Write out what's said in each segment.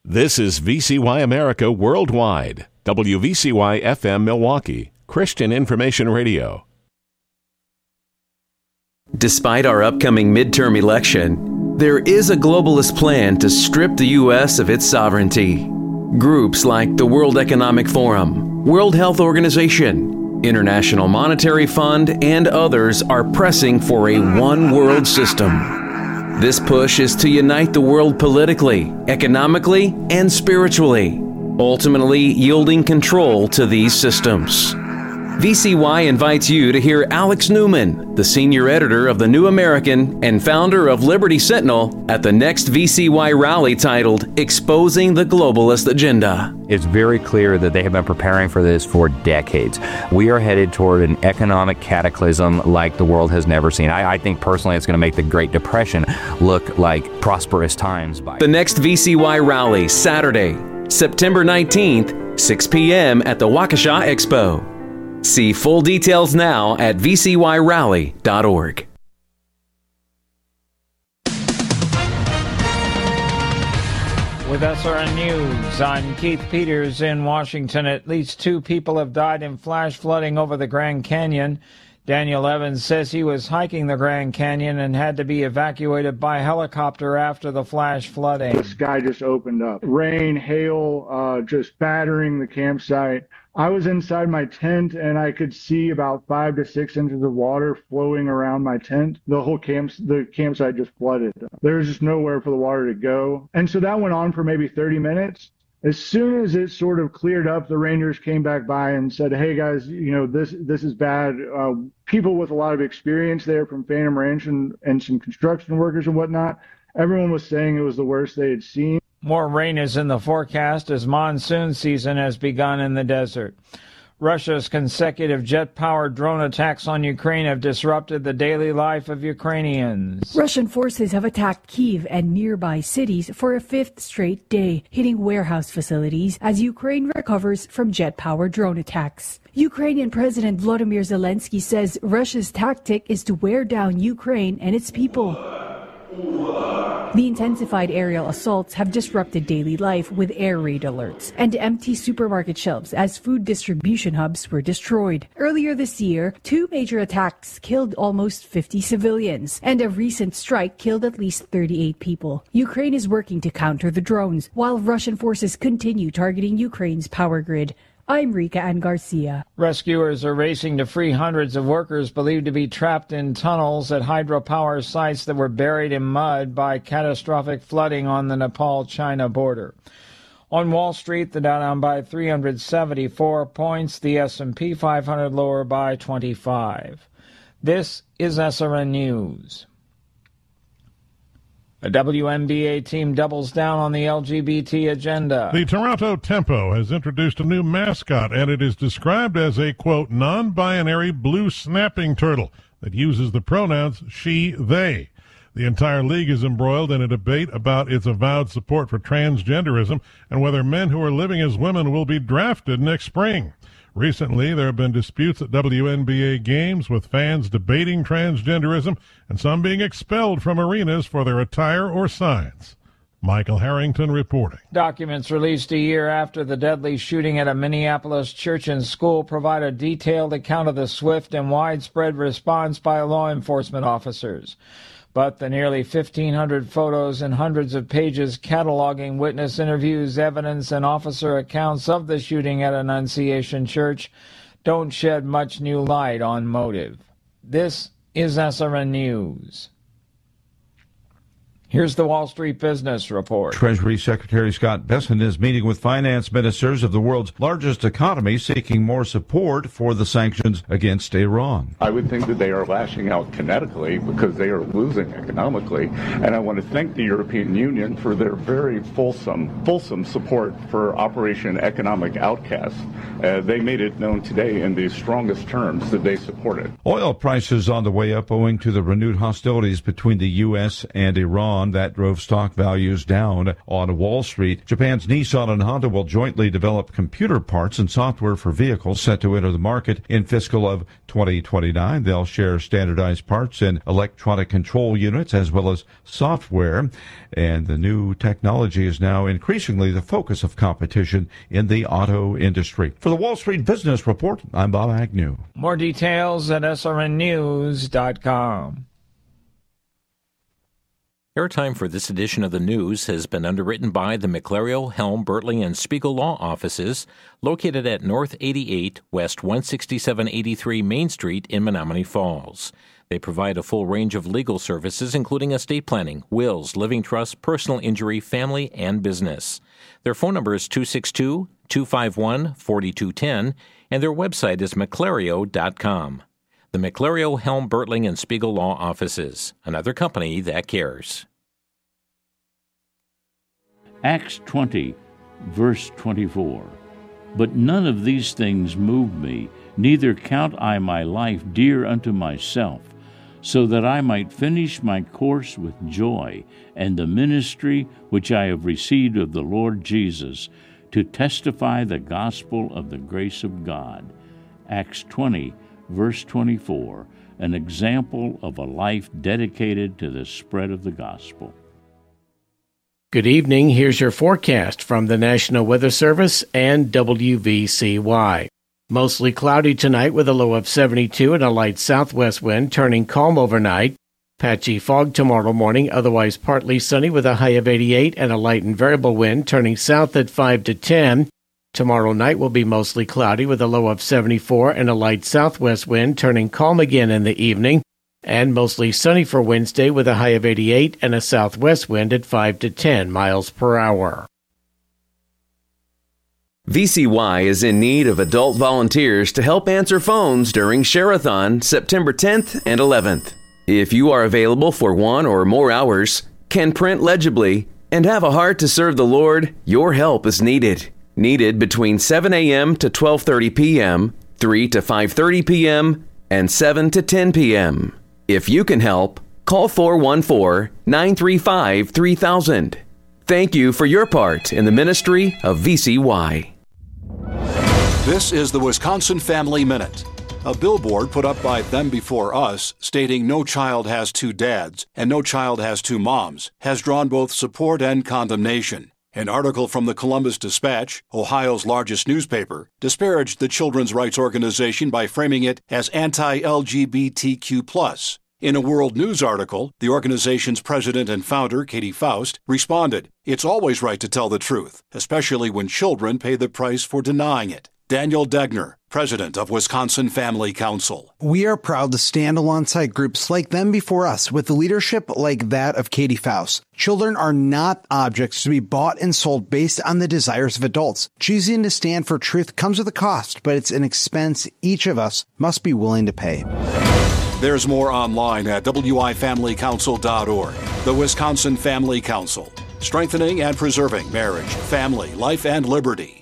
This is VCY America Worldwide, WVCY FM Milwaukee, Christian Information Radio. Despite our upcoming midterm election, there is a globalist plan to strip the U.S. of its sovereignty. Groups like the World Economic Forum, World Health Organization, International Monetary Fund, and others are pressing for a one-world system. This push is to unite the world politically, economically, and spiritually, ultimately yielding control to these systems. VCY invites you to hear Alex Newman, the senior editor of The New American and founder of Liberty Sentinel, at the next VCY rally titled Exposing the Globalist Agenda. It's very clear that they have been preparing for this for decades. We are headed toward an economic cataclysm like the world has never seen. I think personally it's going to make the Great Depression look like prosperous times. The next VCY rally, Saturday, September 19th, 6 p.m. at the Waukesha Expo. See full details now at vcyrally.org. With SRN News, I'm Keith Peters in Washington. At least 2 people have died in flash flooding over the Grand Canyon. Daniel Evans says he was hiking the Grand Canyon and had to be evacuated by helicopter after the flash flooding. The sky just opened up. Rain, hail, just battering the campsite. I was inside my tent and I could see about 5 to 6 inches of water flowing around my tent. The campsite just flooded. There was just nowhere for the water to go. And so that went on for maybe 30 minutes. As soon as it sort of cleared up, the Rangers came back by and said, hey guys, this is bad. People with a lot of experience there from Phantom Ranch and some construction workers and whatnot, everyone was saying it was the worst they had seen. More rain is in the forecast as monsoon season has begun in the desert. Russia's consecutive jet-powered drone attacks on Ukraine have disrupted the daily life of Ukrainians. Russian forces have attacked Kyiv and nearby cities for a 5th straight day, hitting warehouse facilities as Ukraine recovers from jet-powered drone attacks. Ukrainian President Volodymyr Zelensky says Russia's tactic is to wear down Ukraine and its people. The intensified aerial assaults have disrupted daily life with air raid alerts and empty supermarket shelves as food distribution hubs were destroyed. Earlier this year, 2 major attacks killed almost 50 civilians, and a recent strike killed at least 38 people. Ukraine is working to counter the drones, while Russian forces continue targeting Ukraine's power grid. I'm Rika Ann Garcia. Rescuers are racing to free hundreds of workers believed to be trapped in tunnels at hydropower sites that were buried in mud by catastrophic flooding on the Nepal-China border. On Wall Street, the Dow down by 374 points, the S&P 500 lower by 25. This is SRN News. A WNBA team doubles down on the LGBT agenda. The Toronto Tempo has introduced a new mascot, and it is described as a, quote, non-binary blue snapping turtle that uses the pronouns she, they. The entire league is embroiled in a debate about its avowed support for transgenderism and whether men who are living as women will be drafted next spring. Recently, there have been disputes at WNBA games with fans debating transgenderism and some being expelled from arenas for their attire or signs. Michael Harrington reporting. Documents released a year after the deadly shooting at a Minneapolis church and school provide a detailed account of the swift and widespread response by law enforcement officers. But the nearly 1,500 photos and hundreds of pages cataloging witness interviews, evidence, and officer accounts of the shooting at Annunciation Church don't shed much new light on motive. This is SRN News. Here's the Wall Street Business Report. Treasury Secretary Scott Bessent is meeting with finance ministers of the world's largest economy, seeking more support for the sanctions against Iran. I would think that they are lashing out kinetically because they are losing economically. And I want to thank the European Union for their very fulsome support for Operation Economic Outcast. They made it known today in the strongest terms that they support it. Oil prices on the way up owing to the renewed hostilities between the U.S. and Iran. Nissan. That drove stock values down on Wall Street. Japan's Nissan and Honda will jointly develop computer parts and software for vehicles set to enter the market in fiscal of 2029. They'll share standardized parts and electronic control units as well as software. And the new technology is now increasingly the focus of competition in the auto industry. For the Wall Street Business Report, I'm Bob Agnew. More details at srnnews.com. Airtime for this edition of the news has been underwritten by the McLario, Helm, Bertling, and Spiegel Law Offices, located at North 88, West 16783 Main Street in Menomonee Falls. They provide a full range of legal services, including estate planning, wills, living trusts, personal injury, family, and business. Their phone number is 262-251-4210, and their website is mclario.com. The McLario, Helm, Bertling, and Spiegel Law Offices, another company that cares. Acts 20, verse 24. But none of these things move me, neither count I my life dear unto myself, so that I might finish my course with joy, and the ministry which I have received of the Lord Jesus, to testify the gospel of the grace of God. Acts 20, verse 24, an example of a life dedicated to the spread of the gospel. Good evening. Here's your forecast from the National Weather Service and WVCY. Mostly cloudy tonight with a low of 72 and a light southwest wind, turning calm overnight. Patchy fog tomorrow morning, otherwise partly sunny with a high of 88 and a light and variable wind, turning south at 5 to 10. Tomorrow night will be mostly cloudy with a low of 74 and a light southwest wind, turning calm again in the evening, and mostly sunny for Wednesday with a high of 88 and a southwest wind at 5 to 10 miles per hour. VCY is in need of adult volunteers to help answer phones during Share-a-thon September 10th and 11th. If you are available for 1 or more hours, can print legibly, and have a heart to serve the Lord, your help is needed. Needed between 7 a.m. to 12:30 p.m., 3 to 5:30 p.m., and 7 to 10 p.m. If you can help, call 414-935-3000. Thank you for your part in the ministry of VCY. This is the Wisconsin Family Minute. A billboard put up by Them Before Us stating no child has two dads and no child has two moms has drawn both support and condemnation. An article from the Columbus Dispatch, Ohio's largest newspaper, disparaged the children's rights organization by framing it as anti-LGBTQ+. In a World News article, the organization's president and founder, Katie Faust, responded, "It's always right to tell the truth, especially when children pay the price for denying it." Daniel Degner, president of Wisconsin Family Council. We are proud to stand alongside groups like Them Before Us with leadership like that of Katie Faust. Children are not objects to be bought and sold based on the desires of adults. Choosing to stand for truth comes with a cost, but it's an expense each of us must be willing to pay. There's more online at wifamilycouncil.org. The Wisconsin Family Council, strengthening and preserving marriage, family, life, and liberty.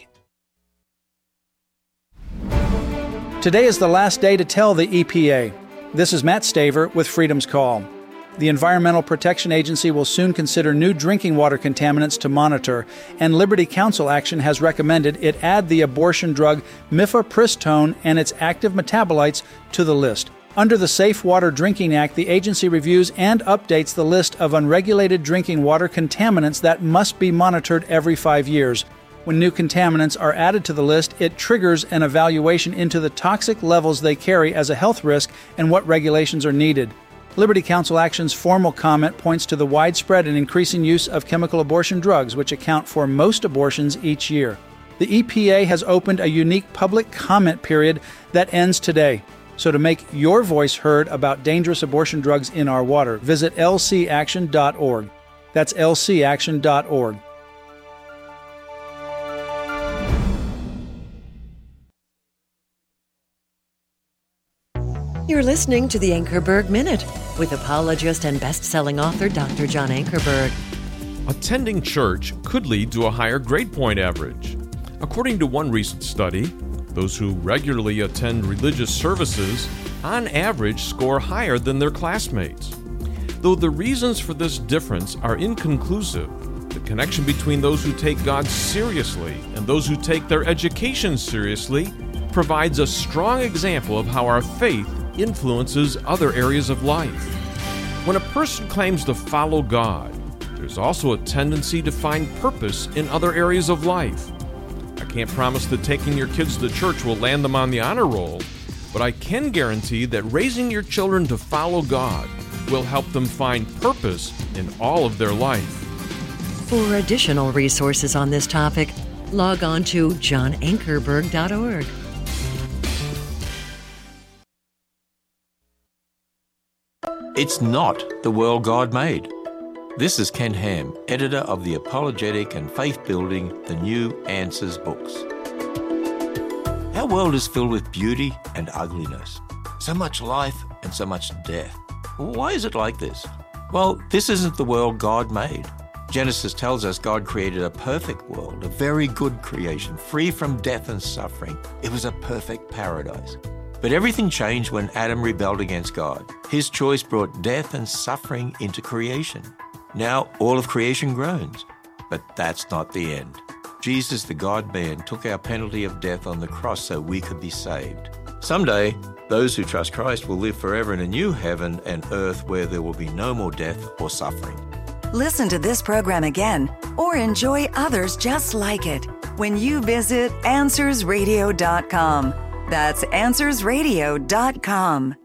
Today is the last day to tell the EPA. This is Matt Staver with Freedom's Call. The Environmental Protection Agency will soon consider new drinking water contaminants to monitor, and Liberty Counsel Action has recommended it add the abortion drug mifepristone and its active metabolites to the list. Under the Safe Water Drinking Act, the agency reviews and updates the list of unregulated drinking water contaminants that must be monitored every 5 years. When new contaminants are added to the list, it triggers an evaluation into the toxic levels they carry as a health risk and what regulations are needed. Liberty Counsel Action's formal comment points to the widespread and increasing use of chemical abortion drugs, which account for most abortions each year. The EPA has opened a unique public comment period that ends today. So to make your voice heard about dangerous abortion drugs in our water, visit lcaction.org. That's lcaction.org. You're listening to the Ankerberg Minute with apologist and best-selling author Dr. John Ankerberg. Attending church could lead to a higher grade point average. According to one recent study, those who regularly attend religious services, on average, score higher than their classmates. Though the reasons for this difference are inconclusive, the connection between those who take God seriously and those who take their education seriously provides a strong example of how our faith influences other areas of life. When a person claims to follow God, there's also a tendency to find purpose in other areas of life. I can't promise that taking your kids to church will land them on the honor roll, but I can guarantee that raising your children to follow God will help them find purpose in all of their life. For additional resources on this topic, log on to johnankerberg.org. It's not the world God made. This is Ken Ham, editor of the apologetic and faith-building The New Answers books. Our world is filled with beauty and ugliness. So much life and so much death. Why is it like this? Well, this isn't the world God made. Genesis tells us God created a perfect world, a very good creation, free from death and suffering. It was a perfect paradise. But everything changed when Adam rebelled against God. His choice brought death and suffering into creation. Now all of creation groans. But that's not the end. Jesus, the God-man, took our penalty of death on the cross so we could be saved. Someday, those who trust Christ will live forever in a new heaven and earth where there will be no more death or suffering. Listen to this program again or enjoy others just like it when you visit AnswersRadio.com. That's AnswersRadio.com.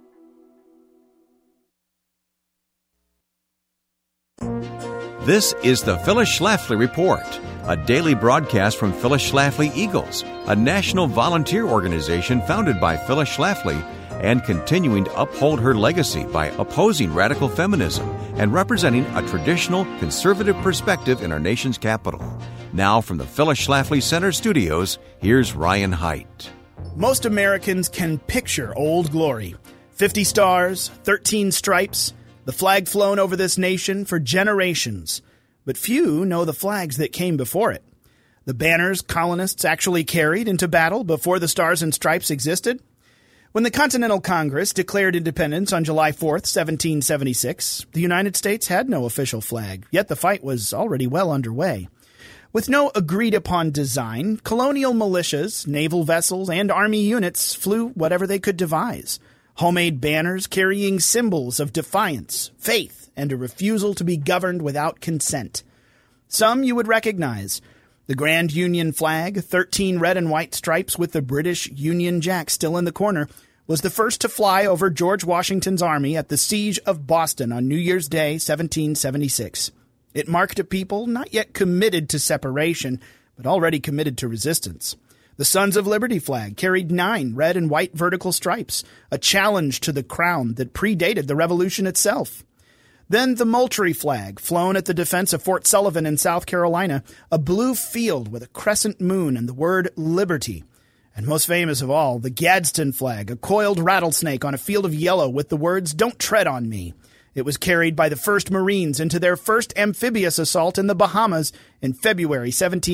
This is the Phyllis Schlafly Report, a daily broadcast from Phyllis Schlafly Eagles, a national volunteer organization founded by Phyllis Schlafly and continuing to uphold her legacy by opposing radical feminism and representing a traditional conservative perspective in our nation's capital. Now from the Phyllis Schlafly Center studios, here's Ryan Haidt. Most Americans can picture Old Glory. 50 stars, 13 stripes, the flag flown over this nation for generations. But few know the flags that came before it. The banners colonists actually carried into battle before the Stars and Stripes existed. When the Continental Congress declared independence on July 4th, 1776, the United States had no official flag, yet the fight was already well underway. With no agreed-upon design, colonial militias, naval vessels, and army units flew whatever they could devise. Homemade banners carrying symbols of defiance, faith, and a refusal to be governed without consent. Some you would recognize. The Grand Union flag, 13 red and white stripes with the British Union Jack still in the corner, was the first to fly over George Washington's army at the Siege of Boston on New Year's Day, 1776. It marked a people not yet committed to separation, but already committed to resistance. The Sons of Liberty flag carried 9 red and white vertical stripes, a challenge to the crown that predated the Revolution itself. Then the Moultrie flag, flown at the defense of Fort Sullivan in South Carolina, a blue field with a crescent moon and the word liberty. And most famous of all, the Gadsden flag, a coiled rattlesnake on a field of yellow with the words, "Don't tread on me." It was carried by the 1st Marines into their first amphibious assault in the Bahamas in February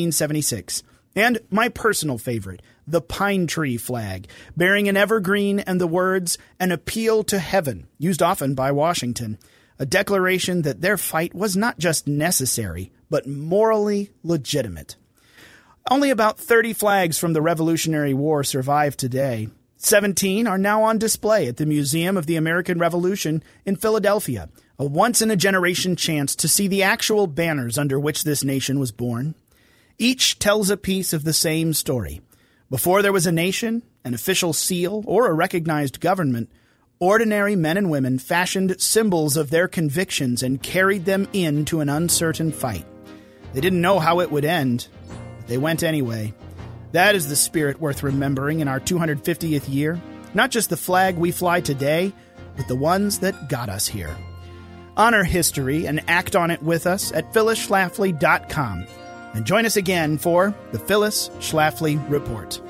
1776. And my personal favorite, the Pine Tree flag, bearing an evergreen and the words, "An appeal to heaven," used often by Washington. A declaration that their fight was not just necessary, but morally legitimate. Only about 30 flags from the Revolutionary War survive today. 17 are now on display at the Museum of the American Revolution in Philadelphia, a once-in-a-generation chance to see the actual banners under which this nation was born. Each tells a piece of the same story. Before there was a nation, an official seal, or a recognized government, ordinary men and women fashioned symbols of their convictions and carried them into an uncertain fight. They didn't know how it would end, but they went anyway. That is the spirit worth remembering in our 250th year. Not just the flag we fly today, but the ones that got us here. Honor history and act on it with us at phyllisschlafly.com. And join us again for the Phyllis Schlafly Report.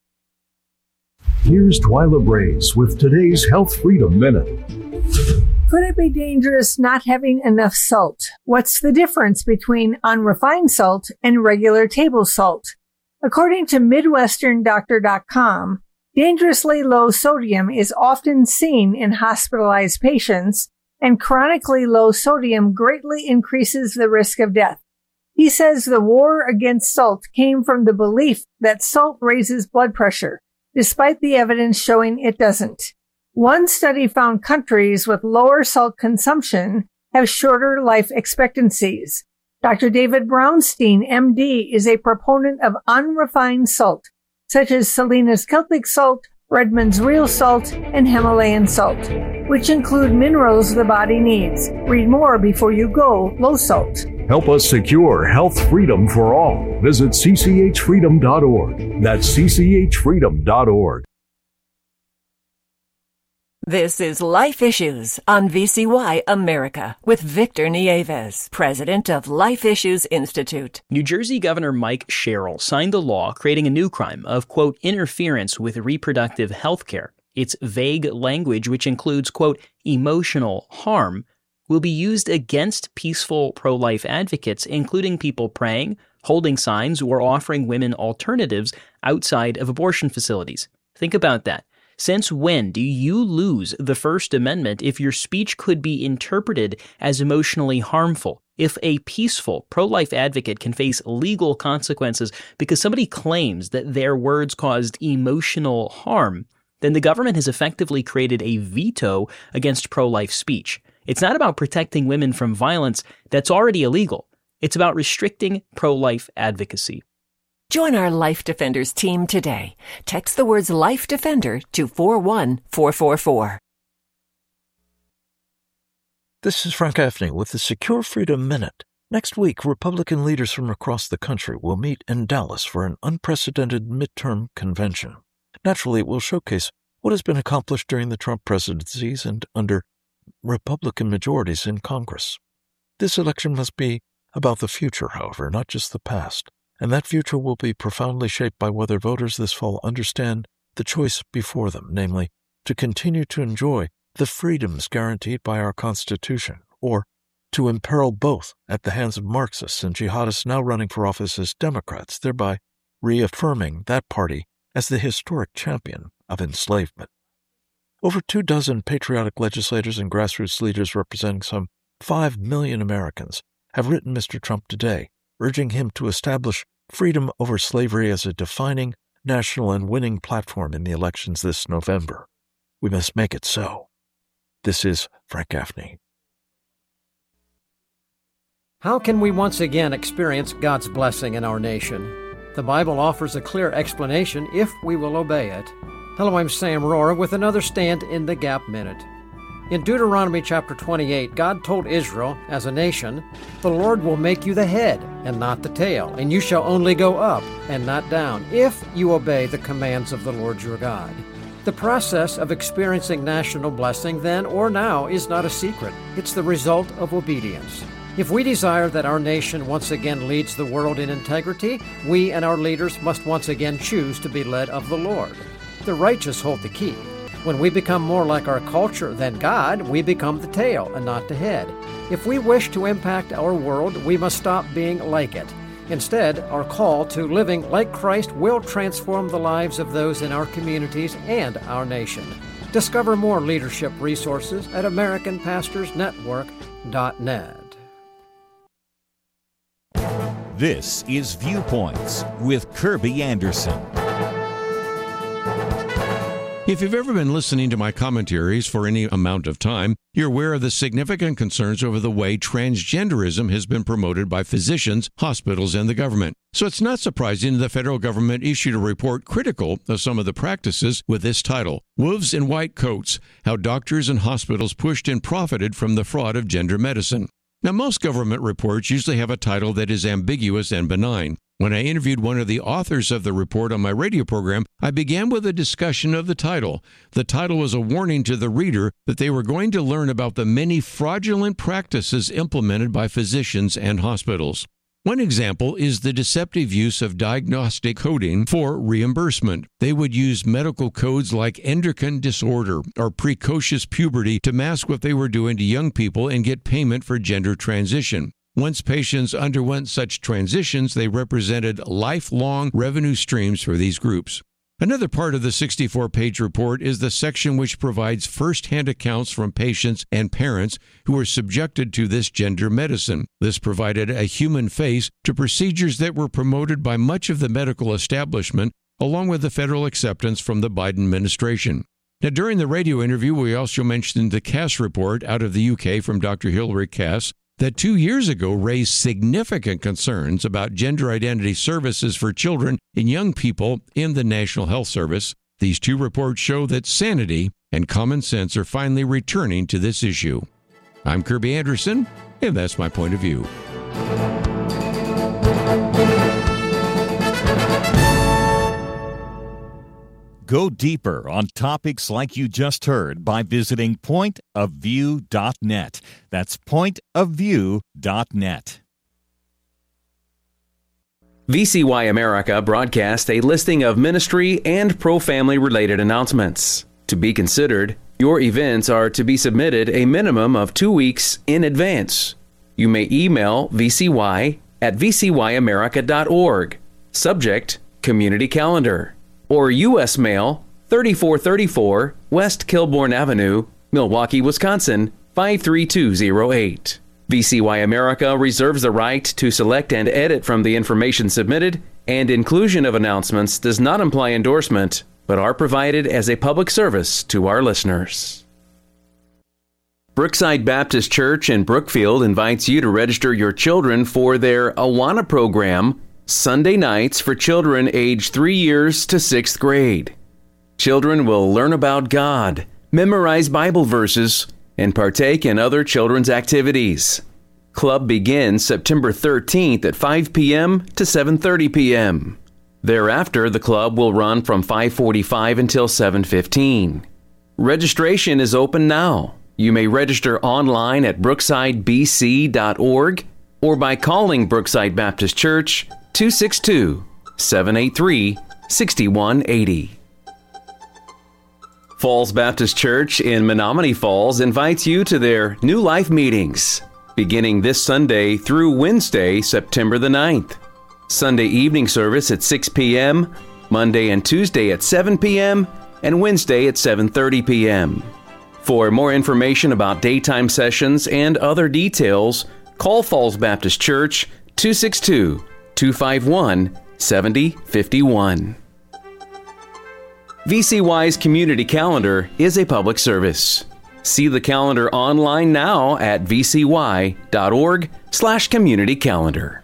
Here's Twyla Brace with today's Health Freedom Minute. Could it be dangerous not having enough salt? What's the difference between unrefined salt and regular table salt? According to MidwesternDoctor.com, dangerously low sodium is often seen in hospitalized patients, and chronically low sodium greatly increases the risk of death. He says the war against salt came from the belief that salt raises blood pressure, despite the evidence showing it doesn't. One study found countries with lower salt consumption have shorter life expectancies. Dr. David Brownstein, MD, is a proponent of unrefined salt, such as Salinas Celtic salt, Redmond's Real Salt, and Himalayan salt, which include minerals the body needs. Read more before you go low salt. Help us secure health freedom for all. Visit cchfreedom.org. That's cchfreedom.org. This is Life Issues on VCY America with Victor Nieves, president of Life Issues Institute. New Jersey Governor Mike Sherrill signed a law creating a new crime of, quote, interference with reproductive health care. Its vague language, which includes, quote, emotional harm, will be used against peaceful pro-life advocates, including people praying, holding signs, or offering women alternatives outside of abortion facilities. Think about that. Since when do you lose the First Amendment if your speech could be interpreted as emotionally harmful? If a peaceful pro-life advocate can face legal consequences because somebody claims that their words caused emotional harm, then the government has effectively created a veto against pro-life speech. It's not about protecting women from violence that's already illegal. It's about restricting pro-life advocacy. Join our Life Defenders team today. Text the words Life Defender to 41444. This is Frank Gaffney with the Secure Freedom Minute. Next week, Republican leaders from across the country will meet in Dallas for an unprecedented midterm convention. Naturally, it will showcase what has been accomplished during the Trump presidencies and under Republican majorities in Congress. This election must be about the future, however, not just the past. And that future will be profoundly shaped by whether voters this fall understand the choice before them, namely, to continue to enjoy the freedoms guaranteed by our Constitution, or to imperil both at the hands of Marxists and jihadists now running for office as Democrats, thereby reaffirming that party as the historic champion of enslavement. Over 24 patriotic legislators and grassroots leaders representing some 5 million Americans have written Mr. Trump today, urging him to establish freedom over slavery as a defining, national, and winning platform in the elections this November. We must make it so. This is Frank Gaffney. How can we once again experience God's blessing in our nation? The Bible offers a clear explanation if we will obey it. Hello, I'm Sam Rohrer with another Stand in the Gap Minute. In Deuteronomy chapter 28, God told Israel, as a nation, "The Lord will make you the head and not the tail, and you shall only go up and not down, if you obey the commands of the Lord your God." The process of experiencing national blessing then or now is not a secret. It's the result of obedience. If we desire that our nation once again leads the world in integrity, we and our leaders must once again choose to be led of the Lord. The righteous hold the key. When we become more like our culture than God, we become the tail and not the head. If we wish to impact our world, we must stop being like it. Instead, our call to living like Christ will transform the lives of those in our communities and our nation. Discover more leadership resources at AmericanPastorsNetwork.net. This is Viewpoints with Kirby Anderson. If you've ever been listening to my commentaries for any amount of time, you're aware of the significant concerns over the way transgenderism has been promoted by physicians, hospitals, and the government. So it's not surprising the federal government issued a report critical of some of the practices with this title, Wolves in White Coats, How Doctors and Hospitals Pushed and Profited from the Fraud of Gender Medicine. Now, most government reports usually have a title that is ambiguous and benign. When I interviewed one of the authors of the report on my radio program, I began with a discussion of the title. The title was a warning to the reader that they were going to learn about the many fraudulent practices implemented by physicians and hospitals. One example is the deceptive use of diagnostic coding for reimbursement. They would use medical codes like endocrine disorder or precocious puberty to mask what they were doing to young people and get payment for gender transition. Once patients underwent such transitions, they represented lifelong revenue streams for these groups. Another part of the 64-page report is the section which provides first-hand accounts from patients and parents who were subjected to this gender medicine. This provided a human face to procedures that were promoted by much of the medical establishment, along with the federal acceptance from the Biden administration. Now, during the radio interview, we also mentioned the Cass report out of the UK from Dr. Hilary Cass that 2 years ago raised significant concerns about gender identity services for children and young people in the National Health Service. These two reports show that sanity and common sense are finally returning to this issue. I'm Kirby Anderson, and that's my point of view. Go deeper on topics like you just heard by visiting pointofview.net. That's pointofview.net. VCY America broadcasts a listing of ministry and pro-family related announcements. To be considered, your events are to be submitted a minimum of 2 weeks in advance. You may email VCY at vcyamerica.org. Subject, Community Calendar. Or U.S. Mail, 3434 West Kilbourne Avenue, Milwaukee, Wisconsin, 53208. VCY America reserves the right to select and edit from the information submitted, and inclusion of announcements does not imply endorsement, but are provided as a public service to our listeners. Brookside Baptist Church in Brookfield invites you to register your children for their Awana program, Sunday nights for children aged 3 years to 6th grade. Children will learn about God, memorize Bible verses, and partake in other children's activities. Club begins September 13th at 5 p.m. to 7:30 p.m. Thereafter, the club will run from 5:45 until 7:15. Registration is open now. You may register online at brooksidebc.org or by calling Brookside Baptist Church 262-783-6180. Falls Baptist Church in Menominee Falls invites you to their New Life meetings, beginning this Sunday through Wednesday, September the 9th. Sunday evening service at 6 p.m., Monday and Tuesday at 7 p.m., and Wednesday at 7:30 p.m. For more information about daytime sessions and other details, call Falls Baptist Church 262-251-7051. VCY's Community Calendar is a public service. See the calendar online now at vcy.org/communitycalendar.